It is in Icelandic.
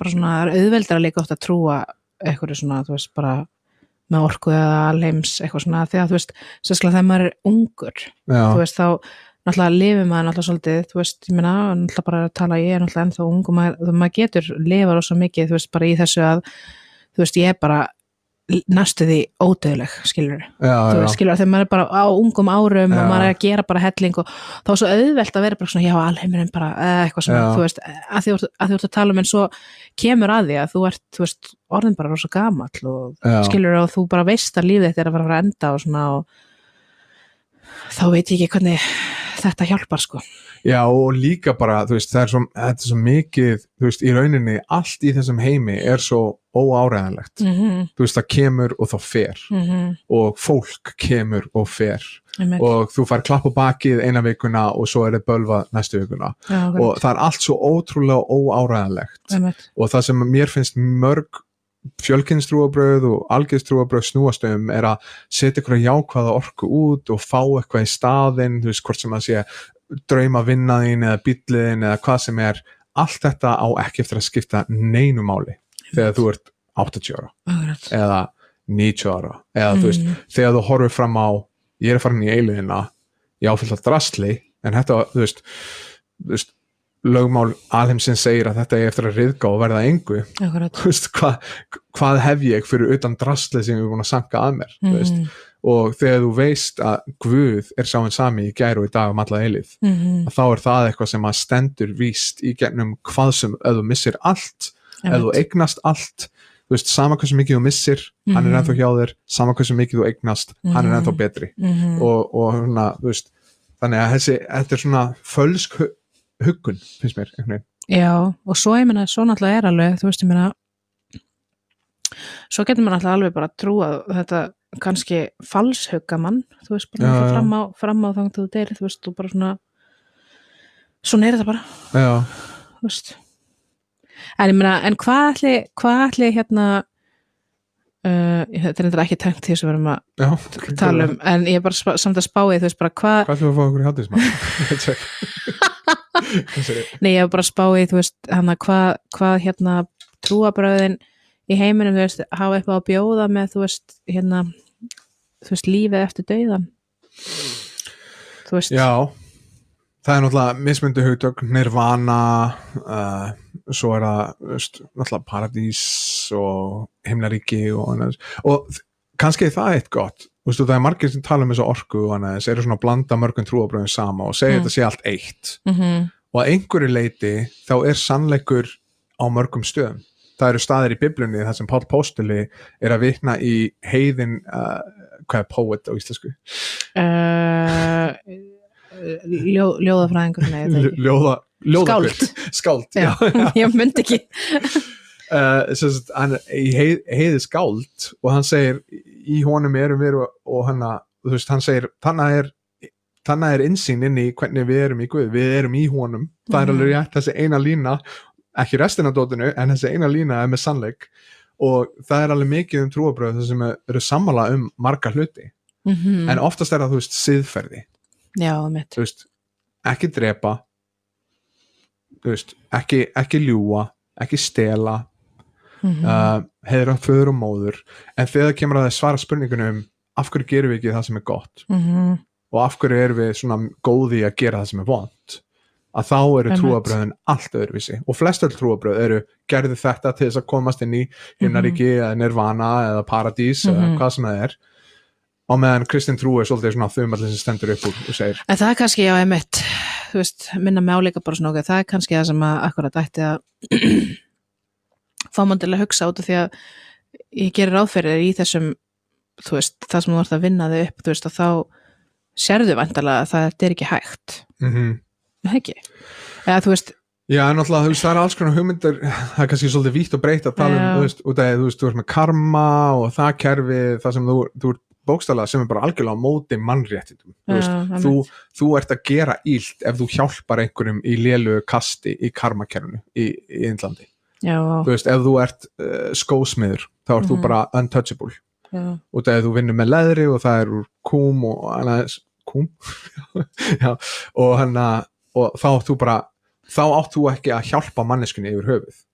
bara svona auðveldara líka oft að trúa eitthvað svona, þú veist, bara með orku eða alheims eitthvað svona, því að þú veist, sérstaklega þegar maður ungur, þú veist, þá náttúrulega lifir maður náttúrulega svolítið, þú veist, ég meina, náttúrulega bara að tala, ég náttúrulega ennþá ung og maður getur lifað rosa mikið, þú veist, bara í þessu að, þú veist, ég bara næstu því ódauðleg, skilur þú veist, skilur, þegar maður bara á ungum árum og maður að gera bara helling og þá er svo auðvelt að vera bara svona, já, alheimurinn bara, eitthvað svona, þú veist, að þú ert að tala en svo kemur að því að þú veist, orðin bara rosa gamall og skilur og þú bara veist að lífið þetta að fara að enda og svona og þá veit ég ekki hvernig þetta hjálpar, sko. Já, og líka bara, þú veist, þetta er svo mikið, þú veist, í rauninni allt í þessum heimi er svo óáreiðanlegt. Þú veist, það kemur og þá fer og fólk kemur og fer og þú fær klapp á bakið eina vikuna og svo er það bölvað næstu vikuna og það er allt svo ótrúlega óáreiðanlegt og það sem mér finnst mörg fjölkynstrúarbröð og algjörstrúarbröð snúast er að setja eitthvað jákvæða orku út og fá eitthvað í staðinn, þú veist, hvort sem að sé drauma vinna þín eða bíllinn eða hvað sem allt þetta á ekki eftir að skipta neinu máli þegar þú ert 80 ára eða 90 ára eða þú veist, þegar þú horfir fram á ég er farin í eilíðina ég áfyllt að drasli en þetta, þú veist lögmál alheimsins segir að þetta er eftir að riðga og verða engu þú veist, hvað hef ég fyrir utan drasli sem ég er búin að sanka að mér þú veist, og þegar þú veist að Guð er sáinn sami í gær og í dag alla eilíð, að þá er það eitthvað sem að stendur víst í gegnum hvað sem ef þú missir allt, ef þú eignast allt, þú veist, sama hversu mikið þú missir, hann er ennþá hjá þér, sama hversu mikið þú eignast, hann er ennþá betri og svona, þú veist, þannig að þetta er svona fölsk huggun, finnst mér einhvern veginn. Já, og svo ég meina, svo náttúrulega er alveg, þú veist, ég meina svo getur maður náttúrulega alveg bara trúa þetta kannski falshugga mann, þú veist, bara fram á þangt þú deyrir, þú veist, þú bara svona er þetta bara þú veist en ég meina, en hvað ætli hérna þetta er ekki tengt því sem við erum að tala en ég er bara samt að spá í, þú veist, bara hvað ætlum við að fá okkur í hátíðismann? Nei, ég er bara að spá í, þú veist, hana hvað hérna trúarbrögðin í heiminum, þú veist, hafa eitthvað að bjóða með, þú veist, hérna þú veist, lífið eftir dauðan þú veist. Já, það er náttúrulega mismunandi hugtök, nirvana svo er það, þú veist, náttúrulega paradís og himnaríki og kannski það eitt gott, þú veist, það er margir sem tala um þessu orku og annars eru svona að blanda mörgum trúarbrögðum sama og segja þetta sé allt eitt og að einhverju leiti þá er sannleikur á mörgum stöðum. Það eru staðir í Biblíunni þar sem Páll Póstuli er að vitna í heiðin hvað er poet á íslensku? Ljóðafræðingur Skáld já, ég myndi ekki hann heiði skáld og hann segir í honum erum við og hann, þú veist, hann segir þannig er innsýn inn í hvernig við erum í Guð, við erum í honum það er alveg rétt, þessi eina lína ekki restin af dótinu, en þessi eina lína er með sannleik og það er alveg mikið trúarbrögð þar sem eru sammála marga hluti en oftast það, þú veist, siðferði þú veist, ekki drepa þú veist, ekki ljúga ekki stela heiðra föður og móður en þegar það kemur að það svara spurningunum af hverju gerum við ekki það sem er gott og af hverju erum við svona góði að gera það sem er vont að þá eru trúarbröðin allt öðruvísi og flest öll trúarbröð eru gerðu þetta til þess að komast inn í himnaríki eða nirvana eða paradís eða hvað sem það er og meðan kristin trú er svolítið svona þumallin sem stendur upp og segir en það er kannski, já, einmitt þú veist, minna mig áleika bara svona okkur það er kannski það sem að akkurat ætti að fá mann til að hugsa út af því að ég gerir ráð fyrir í þessum, þú veist, það sem þú ert að vinna þig upp, þú veist, og þá sérðu væntanlega að það er ekki hægt ekki, eða þú veist Já, náttúrulega, þú veist, það er alls konar hugmyndir það er kannski svolítið vítt og breytt að tala þú veist, út af, þú ert með karma og það kerfi, það sem þú ert bókstaflega sem er bara algjörlega á móti mannréttindum, þú veist, þú ert að gera illt ef þú hjálpar einhverjum í lélugu kasti í karmakerfinu í Indlandi þú veist, ef þú ert skósmiður þá ert þú bara untouchable og það er þú vinnur með leðri og það er úr kúm og annars já, og þá átt þú ekki að hjálpa manneskunni yfir höfuð